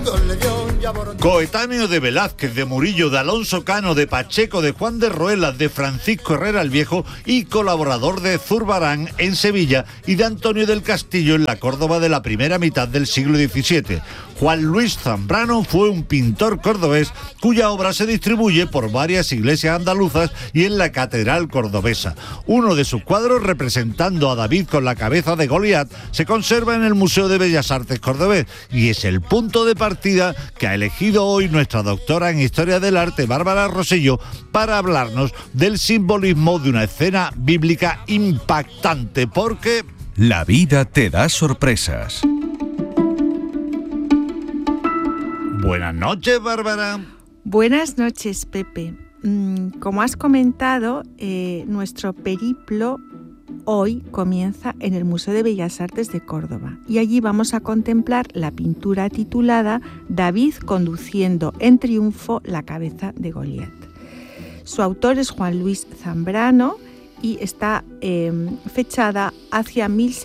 Coetáneo de Velázquez, de Murillo, de Alonso Cano, de Pacheco, de Juan de Ruelas, de Francisco Herrera el Viejo y colaborador de Zurbarán en Sevilla y de Antonio del Castillo en la Córdoba de la primera mitad del siglo XVII. Juan Luis Zambrano fue un pintor cordobés cuya obra se distribuye por varias iglesias andaluzas y en la catedral cordobesa. Uno de sus cuadros, representando a David con la cabeza de Goliat, se conserva en el Museo de Bellas Artes cordobés y es el punto de partida que ha elegido hoy nuestra doctora en Historia del Arte, Bárbara Rosselló, para hablarnos del simbolismo de una escena bíblica impactante, porque la vida te da sorpresas. Buenas noches, Bárbara. Buenas noches, Pepe. Como has comentado, nuestro periplo hoy comienza en el Museo de Bellas Artes de Córdoba y allí vamos a contemplar la pintura titulada David conduciendo en triunfo la cabeza de Goliat. Su autor es Juan Luis Zambrano y está fechada hacia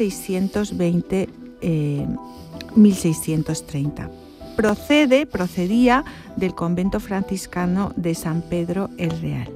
1620-1630. Procedía del convento franciscano de San Pedro el Real.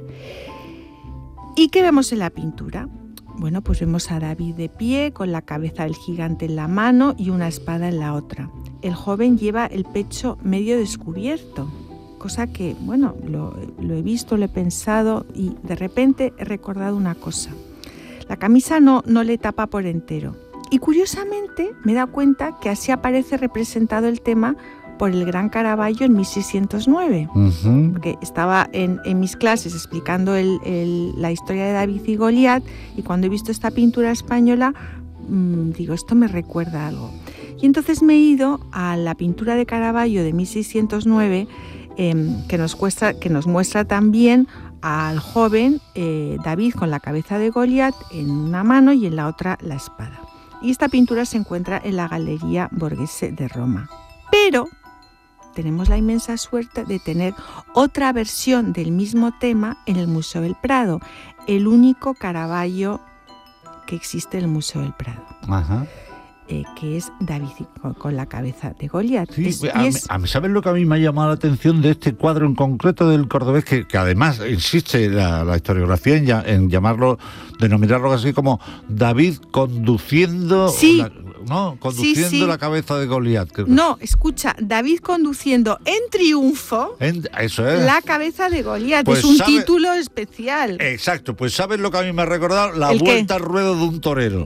¿Y qué vemos en la pintura? Bueno, pues vemos a David de pie, con la cabeza del gigante en la mano y una espada en la otra. El joven lleva el pecho medio descubierto, cosa que, bueno, lo he visto, lo he pensado y de repente he recordado una cosa. La camisa no le tapa por entero. Y curiosamente me he dado cuenta que así aparece representado el tema por el gran Caravaggio en 1609, porque estaba en mis clases explicando la historia de David y Goliat y cuando he visto esta pintura española, digo, esto me recuerda algo. Y entonces me he ido a la pintura de Caravaggio de 1609, que nos muestra también al joven David con la cabeza de Goliat en una mano y en la otra la espada. Y esta pintura se encuentra en la Galería Borghese de Roma. Pero tenemos la inmensa suerte de tener otra versión del mismo tema en el Museo del Prado, el único Caravaggio que existe en el Museo del Prado. Ajá. Que es David con la cabeza de Goliat. Sí, a mí, ¿sabes lo que a mí me ha llamado la atención de este cuadro en concreto del cordobés? Que además insiste la historiografía en denominarlo así como David conduciendo... Sí. Conduciendo la cabeza de Goliat. No, escucha, David conduciendo en triunfo eso es. La cabeza de Goliat. Pues es un título especial. Exacto, pues ¿sabes lo que a mí me ha recordado? La vuelta al ruedo de un torero.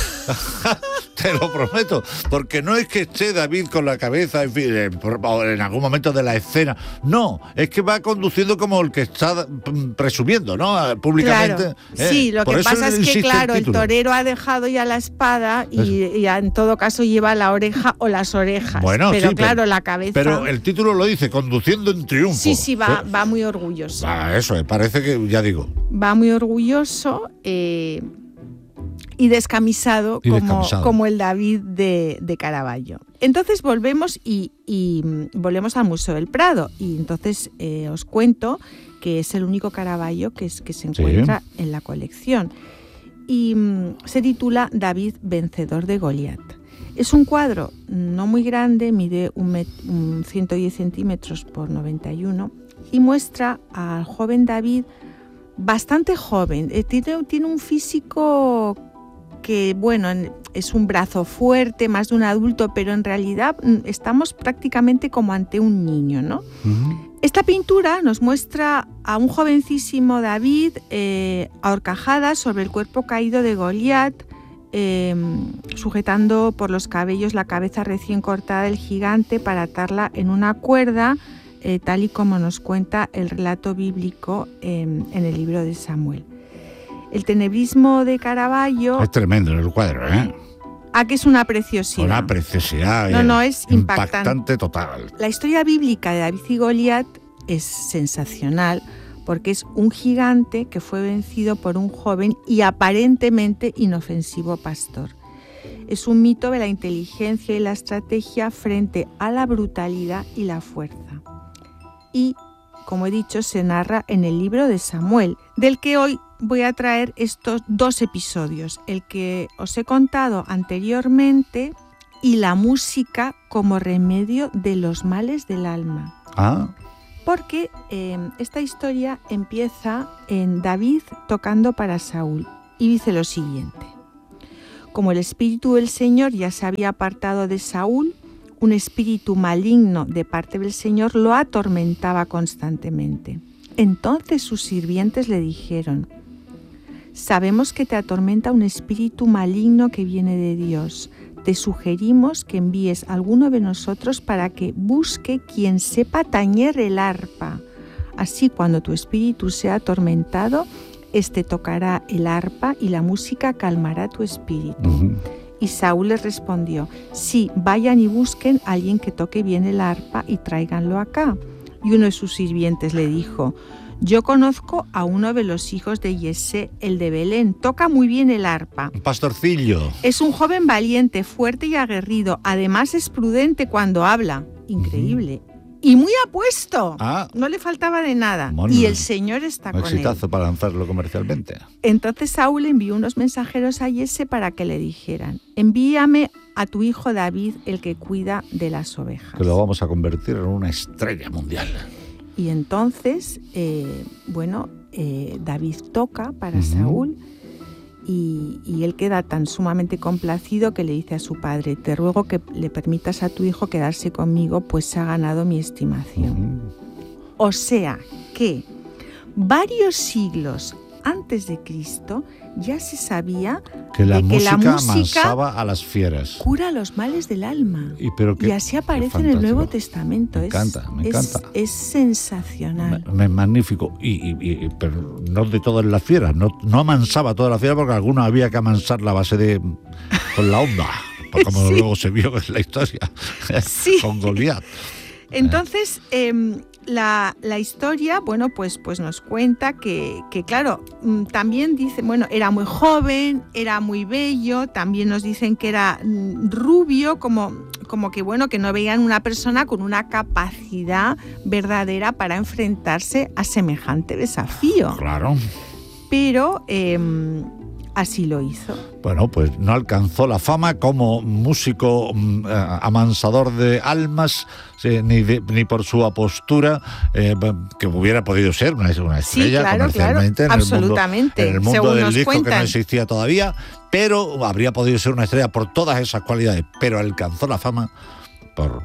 Te lo prometo, porque no es que esté David con la cabeza en algún momento de la escena, no, es que va conduciendo como el que está presumiendo, ¿no? Públicamente. Claro. Sí, lo que pasa es que, claro, el torero ha dejado ya la espada y en todo caso lleva la oreja o las orejas. Bueno, pero sí, claro, la cabeza. Pero el título lo dice, conduciendo en triunfo. Sí, va muy orgulloso. Eso, parece que, ya digo. Va muy orgulloso. Y descamisado, como el David de Caravaggio. Entonces volvemos volvemos al Museo del Prado y entonces os cuento que es el único Caravaggio que se encuentra en la colección y se titula David vencedor de Goliat. Es un cuadro no muy grande, mide 110 centímetros por 91 y muestra al joven David bastante joven. Tiene un físico que, bueno, es un brazo fuerte, más de un adulto, pero en realidad estamos prácticamente como ante un niño, ¿no? Uh-huh. Esta pintura nos muestra a un jovencísimo David a horcajadas sobre el cuerpo caído de Goliat, sujetando por los cabellos la cabeza recién cortada del gigante para atarla en una cuerda, tal y como nos cuenta el relato bíblico en el libro de Samuel. El tenebrismo de Caravaggio... Es tremendo el cuadro, ¿eh? Que es una preciosidad. Una preciosidad. No, es impactante total. La historia bíblica de David y Goliat es sensacional porque es un gigante que fue vencido por un joven y aparentemente inofensivo pastor. Es un mito de la inteligencia y la estrategia frente a la brutalidad y la fuerza. Y, como he dicho, se narra en el libro de Samuel, del que hoy voy a traer estos dos episodios. El que os he contado anteriormente y la música como remedio de los males del alma. Porque esta historia empieza en David tocando para Saúl y dice lo siguiente: como el espíritu del Señor ya se había apartado de Saúl, un espíritu maligno de parte del Señor lo atormentaba constantemente. Entonces sus sirvientes le dijeron: sabemos que te atormenta un espíritu maligno que viene de Dios. Te sugerimos que envíes a alguno de nosotros para que busque quien sepa tañer el arpa. Así, cuando tu espíritu sea atormentado, éste tocará el arpa y la música calmará tu espíritu. Y Saúl les respondió: sí, vayan y busquen a alguien que toque bien el arpa y tráiganlo acá. Y uno de sus sirvientes le dijo: yo conozco a uno de los hijos de Yesé, el de Belén. Toca muy bien el arpa. Un pastorcillo. Es un joven valiente, fuerte y aguerrido. Además es prudente cuando habla. Increíble. Y muy apuesto. No le faltaba de nada. Bueno, y el Señor está con él. Exitazo para lanzarlo comercialmente. Entonces Saúl envió unos mensajeros a Yesé para que le dijeran: envíame a tu hijo David, el que cuida de las ovejas. Que lo vamos a convertir en una estrella mundial. Y entonces, David toca para Saúl y él queda tan sumamente complacido que le dice a su padre: te ruego que le permitas a tu hijo quedarse conmigo, pues se ha ganado mi estimación. O sea que varios siglos antes de Cristo ya se sabía que la música música amansaba a las fieras. Cura los males del alma. Y así aparece en el Nuevo Testamento. Me encanta. Es sensacional. Magnífico. Pero no de todas las fieras. No amansaba a todas las fieras, porque algunas había que amansar la base con la onda. Como luego se vio en la historia. Con Goliat. Entonces, la historia, pues nos cuenta que claro, también dice, era muy joven, era muy bello, también nos dicen que era rubio, como que no veían una persona con una capacidad verdadera para enfrentarse a semejante desafío. Claro. Pero así lo hizo. Bueno, pues no alcanzó la fama como músico amansador de almas, ni por su apostura, que hubiera podido ser una estrella comercialmente, absolutamente, en el mundo del disco cuentan, que no existía todavía, pero habría podido ser una estrella por todas esas cualidades, pero alcanzó la fama por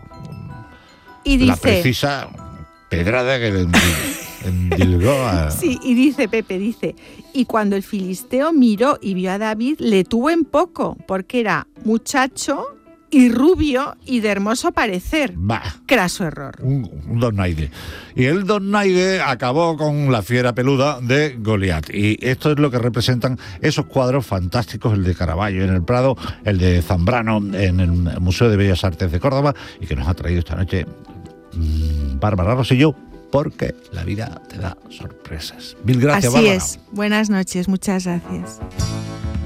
la precisa pedrada que le endilgó a... Sí, y dice Pepe, y cuando el filisteo miró y vio a David, le tuvo en poco, porque era muchacho y rubio y de hermoso parecer. Craso error. Un Donaide. Y el Donaide acabó con la fiera peluda de Goliat. Y esto es lo que representan esos cuadros fantásticos, el de Caravaggio en el Prado, el de Zambrano en el Museo de Bellas Artes de Córdoba, y que nos ha traído esta noche Bárbara Rosselló, porque la vida te da sorpresas. Mil gracias, Así Bárbara. es. Buenas noches, muchas gracias.